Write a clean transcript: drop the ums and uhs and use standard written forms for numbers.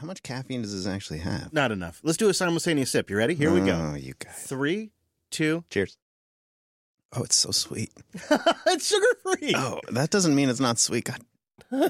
How much caffeine does this actually have? Not enough. Let's do a simultaneous sip. You ready? Here we go. Oh, you guys. 3, 2. Cheers. Oh, it's so sweet. It's sugar-free. Oh, that doesn't mean it's not sweet. God